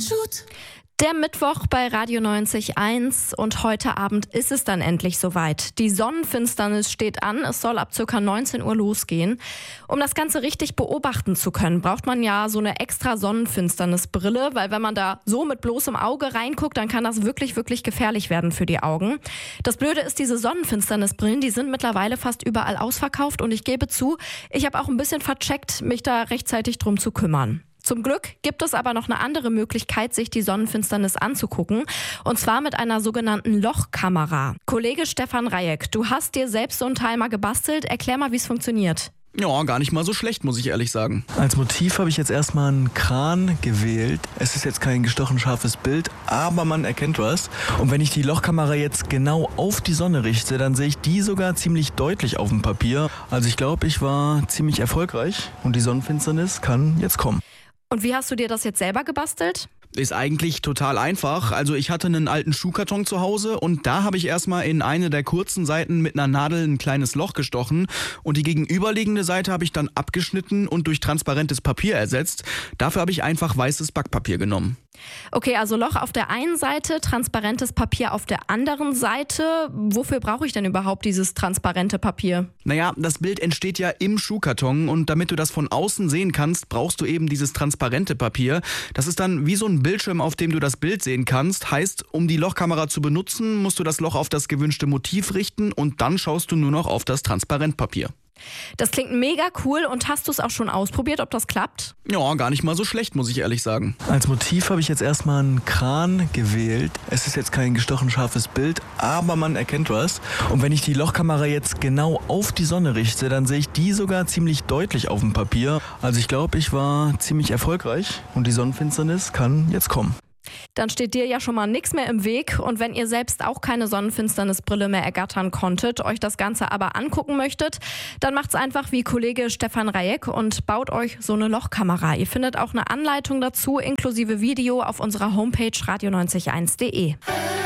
Shoot. Der Mittwoch bei Radio 90.1 und heute Abend ist es dann endlich soweit. Die Sonnenfinsternis steht an, es soll ab ca. 19 Uhr losgehen. Um das Ganze richtig beobachten zu können, braucht man ja so eine extra Sonnenfinsternisbrille, weil wenn man da so mit bloßem Auge reinguckt, dann kann das wirklich, wirklich gefährlich werden für die Augen. Das Blöde ist, diese Sonnenfinsternisbrillen, die sind mittlerweile fast überall ausverkauft und ich gebe zu, ich habe auch ein bisschen vercheckt, mich da rechtzeitig drum zu kümmern. Zum Glück gibt es aber noch eine andere Möglichkeit, sich die Sonnenfinsternis anzugucken. Und zwar mit einer sogenannten Lochkamera. Kollege Stefan Rajek, du hast dir selbst so ein Teil mal gebastelt. Erklär mal, wie es funktioniert. Ja, gar nicht mal so schlecht, muss ich ehrlich sagen. Als Motiv habe ich jetzt erstmal einen Kran gewählt. Es ist jetzt kein gestochen scharfes Bild, aber man erkennt was. Und wenn ich die Lochkamera jetzt genau auf die Sonne richte, dann sehe ich die sogar ziemlich deutlich auf dem Papier. Also ich glaube, ich war ziemlich erfolgreich und die Sonnenfinsternis kann jetzt kommen. Und wie hast du dir das jetzt selber gebastelt? Ist eigentlich total einfach. Also ich hatte einen alten Schuhkarton zu Hause und da habe ich erstmal in eine der kurzen Seiten mit einer Nadel ein kleines Loch gestochen und die gegenüberliegende Seite habe ich dann abgeschnitten und durch transparentes Papier ersetzt. Dafür habe ich einfach weißes Backpapier genommen. Okay, also Loch auf der einen Seite, transparentes Papier auf der anderen Seite. Wofür brauche ich denn überhaupt dieses transparente Papier? Naja, das Bild entsteht ja im Schuhkarton und damit du das von außen sehen kannst, brauchst du eben dieses transparente Papier. Das ist dann wie so ein Bildschirm, auf dem du das Bild sehen kannst. Heißt, um die Lochkamera zu benutzen, musst du das Loch auf das gewünschte Motiv richten und dann schaust du nur noch auf das Transparentpapier. Das klingt mega cool und hast du es auch schon ausprobiert, ob das klappt? Ja, gar nicht mal so schlecht, muss ich ehrlich sagen. Als Motiv habe ich jetzt erstmal einen Kran gewählt. Es ist jetzt kein gestochen scharfes Bild, aber man erkennt was. Und wenn ich die Lochkamera jetzt genau auf die Sonne richte, dann sehe ich die sogar ziemlich deutlich auf dem Papier. Also ich glaube, ich war ziemlich erfolgreich und die Sonnenfinsternis kann jetzt kommen. Dann steht dir ja schon mal nichts mehr im Weg und wenn ihr selbst auch keine Sonnenfinsternisbrille mehr ergattern konntet, euch das Ganze aber angucken möchtet, dann macht's einfach wie Kollege Stefan Rajek und baut euch so eine Lochkamera. Ihr findet auch eine Anleitung dazu inklusive Video auf unserer Homepage radio901.de.